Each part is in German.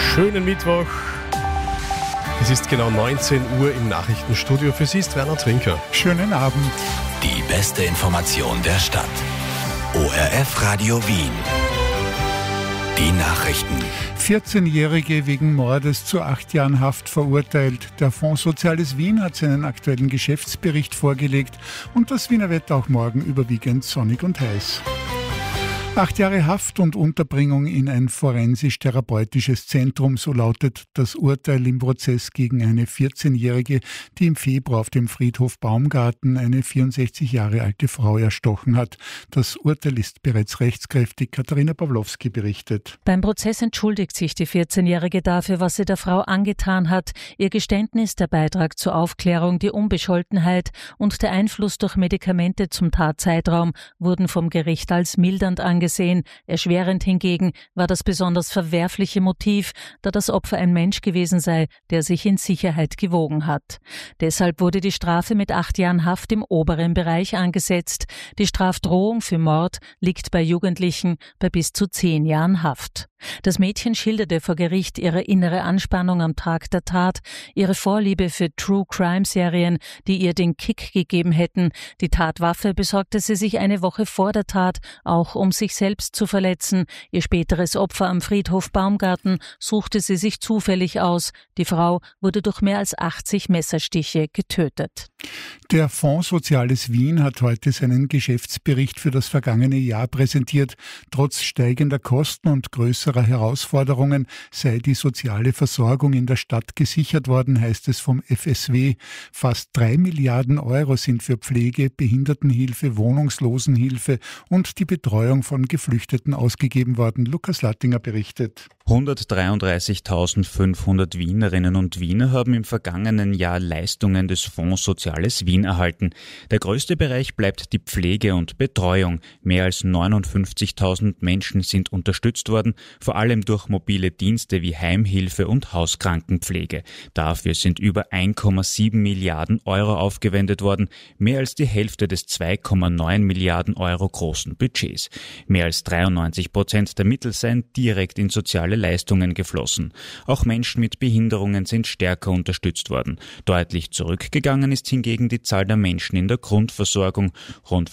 Schönen Mittwoch. Es ist genau 19 Uhr im Nachrichtenstudio. Für Sie ist Werner Trinker. Schönen Abend. Die beste Information der Stadt. ORF Radio Wien. Die Nachrichten. 14-Jährige wegen Mordes zu 8 Jahren Haft verurteilt. Der Fonds Soziales Wien hat seinen aktuellen Geschäftsbericht vorgelegt und das Wiener Wetter auch morgen überwiegend sonnig und heiß. 8 Jahre Haft und Unterbringung in ein forensisch-therapeutisches Zentrum, so lautet das Urteil im Prozess gegen eine 14-Jährige, die im Februar auf dem Friedhof Baumgarten eine 64 Jahre alte Frau erstochen hat. Das Urteil ist bereits rechtskräftig. Katharina Pawlowski berichtet. Beim Prozess entschuldigt sich die 14-Jährige dafür, was sie der Frau angetan hat. Ihr Geständnis, der Beitrag zur Aufklärung, die Unbescholtenheit und der Einfluss durch Medikamente zum Tatzeitraum wurden vom Gericht als mildernd angesehen. Erschwerend hingegen war das besonders verwerfliche Motiv, da das Opfer ein Mensch gewesen sei, der sich in Sicherheit gewogen hat. Deshalb wurde die Strafe mit 8 Jahren Haft im oberen Bereich angesetzt. Die Strafdrohung für Mord liegt bei Jugendlichen bei bis zu 10 Jahren Haft. Das Mädchen schilderte vor Gericht ihre innere Anspannung am Tag der Tat, ihre Vorliebe für True-Crime-Serien, die ihr den Kick gegeben hätten. Die Tatwaffe besorgte sie sich eine Woche vor der Tat, auch um sich selbst zu verletzen. Ihr späteres Opfer am Friedhof Baumgarten suchte sie sich zufällig aus. Die Frau wurde durch mehr als 80 Messerstiche getötet. Der Fonds Soziales Wien hat heute seinen Geschäftsbericht für das vergangene Jahr präsentiert. Trotz steigender Kosten und größerer Herausforderungen sei die soziale Versorgung in der Stadt gesichert worden, heißt es vom FSW. Fast 3 Milliarden Euro sind für Pflege, Behindertenhilfe, Wohnungslosenhilfe und die Betreuung von Geflüchteten ausgegeben worden. Lukas Lattinger berichtet. 133.500 Wienerinnen und Wiener haben im vergangenen Jahr Leistungen des Fonds Soziales Wien erhalten. Der größte Bereich bleibt die Pflege und Betreuung. Mehr als 59.000 Menschen sind unterstützt worden, vor allem durch mobile Dienste wie Heimhilfe und Hauskrankenpflege. Dafür sind über 1,7 Milliarden Euro aufgewendet worden, mehr als die Hälfte des 2,9 Milliarden Euro großen Budgets. Mehr als 93% der Mittel seien direkt in soziale Leistungen geflossen. Auch Menschen mit Behinderungen sind stärker unterstützt worden. Deutlich zurückgegangen ist hingegen die Zahl der Menschen in der Grundversorgung. Rund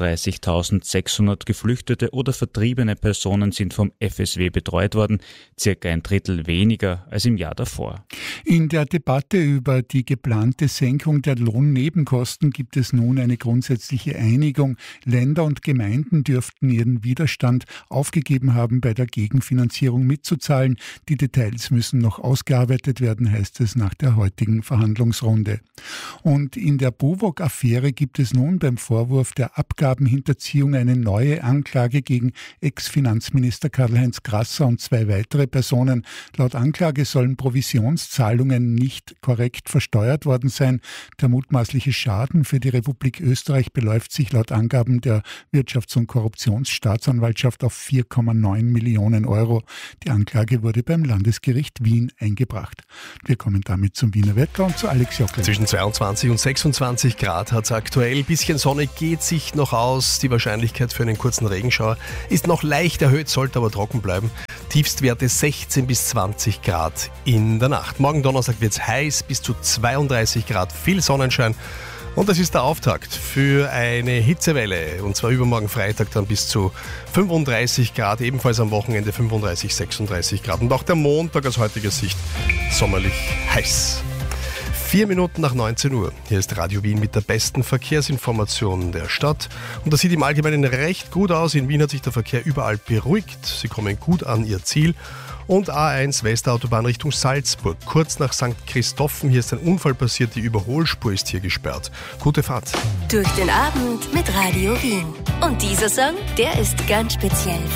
35.600 geflüchtete oder vertriebene Personen sind vom FSW betreut worden, circa ein Drittel weniger als im Jahr davor. In der Debatte über die geplante Senkung der Lohnnebenkosten gibt es nun eine grundsätzliche Einigung. Länder und Gemeinden dürften ihren Widerstand aufgegeben haben, bei der Gegenfinanzierung mitzuzahlen. Die Details müssen noch ausgearbeitet werden, heißt es nach der heutigen Verhandlungsrunde. Und in der BUWOG-Affäre gibt es nun beim Vorwurf der Abgabenhinterziehung eine neue Anklage gegen Ex-Finanzminister Karl-Heinz Grasser und 2 weitere Personen. Laut Anklage sollen Provisionszahlungen nicht korrekt versteuert worden sein. Der mutmaßliche Schaden für die Republik Österreich beläuft sich laut Angaben der Wirtschafts- und Korruptionsstaatsanwaltschaft auf 4,9 Millionen Euro. Die Anklage wurde beim Landesgericht Wien eingebracht. Wir kommen damit zum Wiener Wetter und zu Alex Jockel. Zwischen 22 und 26 Grad hat es aktuell. Ein bisschen Sonne geht sich noch aus. Die Wahrscheinlichkeit für einen kurzen Regenschauer ist noch leicht erhöht, sollte aber trocken bleiben. Tiefstwerte 16 bis 20 Grad in der Nacht. Morgen Donnerstag wird es heiß, bis zu 32 Grad, viel Sonnenschein. Und das ist der Auftakt für eine Hitzewelle. Und zwar übermorgen Freitag dann bis zu 35 Grad, ebenfalls am Wochenende 35, 36 Grad. Und auch der Montag aus heutiger Sicht sommerlich heiß. 4 Minuten nach 19 Uhr. Hier ist Radio Wien mit der besten Verkehrsinformation der Stadt. Und das sieht im Allgemeinen recht gut aus. In Wien hat sich der Verkehr überall beruhigt. Sie kommen gut an ihr Ziel. Und A1 Westautobahn Richtung Salzburg. Kurz nach St. Christophen, hier ist ein Unfall passiert, die Überholspur ist hier gesperrt. Gute Fahrt. Durch den Abend mit Radio Wien. Und dieser Song, der ist ganz speziell